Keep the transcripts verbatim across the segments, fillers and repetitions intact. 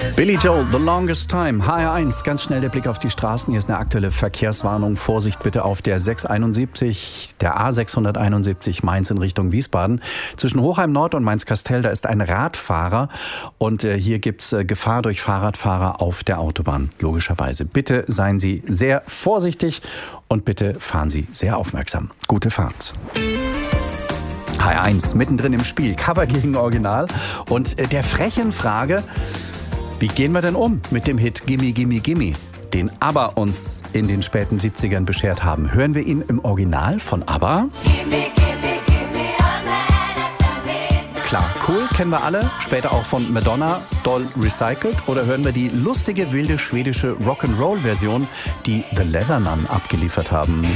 Billy Joel, The Longest Time, H R eins. Ganz schnell der Blick auf die Straßen. Hier ist eine aktuelle Verkehrswarnung. Vorsicht bitte auf der sechshunderteinundsiebzig, der A sechshunderteinundsiebzig Mainz in Richtung Wiesbaden. Zwischen Hochheim Nord und Mainz-Kastel, da ist ein Radfahrer. Und äh, hier gibt's äh, Gefahr durch Fahrradfahrer auf der Autobahn, logischerweise. Bitte seien Sie sehr vorsichtig und bitte fahren Sie sehr aufmerksam. Gute Fahrt. H R eins, mittendrin im Spiel, Cover gegen Original. Und äh, der frechen Frage: Wie gehen wir denn um mit dem Hit Gimme, Gimme, Gimme, den ABBA uns in den späten siebzigern beschert haben? Hören wir ihn im Original von ABBA? Klar, cool, kennen wir alle. Später auch von Madonna, doll recycelt. Oder hören wir die lustige, wilde schwedische Rock'n'Roll-Version, die The Leatherman abgeliefert haben?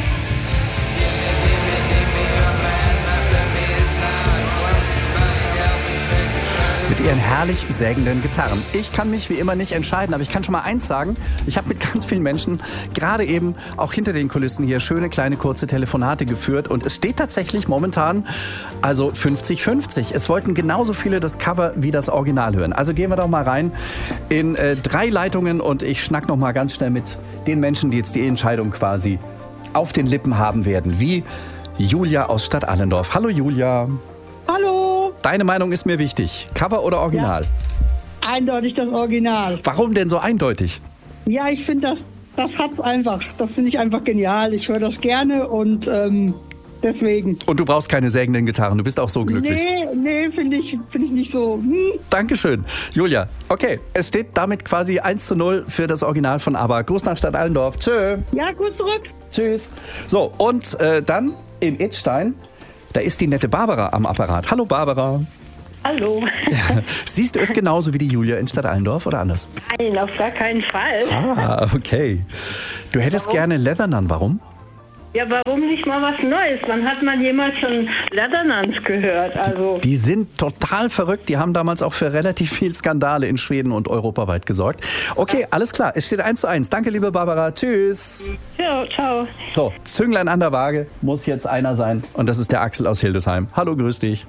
Mit ihren herrlich sägenden Gitarren. Ich kann mich wie immer nicht entscheiden, aber ich kann schon mal eins sagen. Ich habe mit ganz vielen Menschen, gerade eben auch hinter den Kulissen hier, schöne, kleine, kurze Telefonate geführt. Und es steht tatsächlich momentan also fünfzig fünfzig. Es wollten genauso viele das Cover wie das Original hören. Also gehen wir doch mal rein in äh, drei Leitungen und ich schnack noch mal ganz schnell mit den Menschen, die jetzt die Entscheidung quasi auf den Lippen haben werden. Wie Julia aus Stadt Allendorf. Hallo Julia. Hallo. Deine Meinung ist mir wichtig. Cover oder Original? Ja, eindeutig das Original. Warum denn so eindeutig? Ja, ich finde, das, das hat's einfach. Das finde ich einfach genial. Ich höre das gerne und ähm, deswegen. Und du brauchst keine sägenden Gitarren. Du bist auch so glücklich. Nee, nee, finde ich, find ich nicht so. Hm. Dankeschön. Julia, okay. Es steht damit quasi eins zu null für das Original von ABBA. Gruß nach Stadt Allendorf. Tschö. Ja, gut zurück. Tschüss. So, und äh, dann in Idstein. Da ist die nette Barbara am Apparat. Hallo Barbara. Hallo. Ja. Siehst du es genauso wie die Julia in Stadt Allendorf oder anders? Nein, auf gar keinen Fall. Ah, okay. Du hättest warum? gerne Leatherman. Warum? Ja, warum nicht mal was Neues? Wann hat man jemals schon Leathernans gehört? Also die, die sind total verrückt. Die haben damals auch für relativ viel Skandale in Schweden und europaweit gesorgt. Okay, alles klar. Es steht eins zu eins. Danke, liebe Barbara. Tschüss. Ja, ciao. So, Zünglein an der Waage muss jetzt einer sein. Und das ist der Axel aus Hildesheim. Hallo, grüß dich.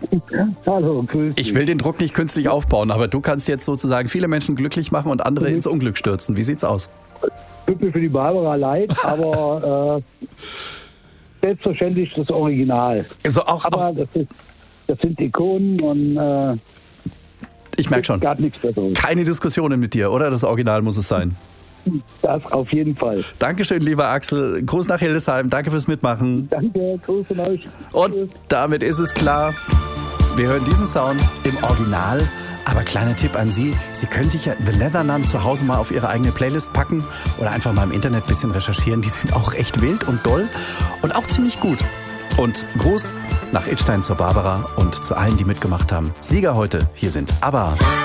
Hallo, grüß dich. Ich will den Druck nicht künstlich aufbauen, aber du kannst jetzt sozusagen viele Menschen glücklich machen und andere mhm. ins Unglück stürzen. Wie sieht's aus? Tut mir für die Barbara leid, aber äh, selbstverständlich das Original. Also auch, aber auch das, ist, das sind Ikonen und äh, ich merke schon, gar nichts Besseres. Keine Diskussionen mit dir, oder? Das Original muss es sein. Das auf jeden Fall. Dankeschön, lieber Axel. Gruß nach Hildesheim. Danke fürs Mitmachen. Danke, Gruß von euch. Und damit ist es klar, wir hören diesen Sound im Original. Aber kleiner Tipp an Sie, Sie können sich ja The Leatherman zu Hause mal auf Ihre eigene Playlist packen oder einfach mal im Internet ein bisschen recherchieren. Die sind auch echt wild und doll und auch ziemlich gut. Und Gruß nach Idstein zur Barbara und zu allen, die mitgemacht haben. Sieger heute, hier sind ABBA.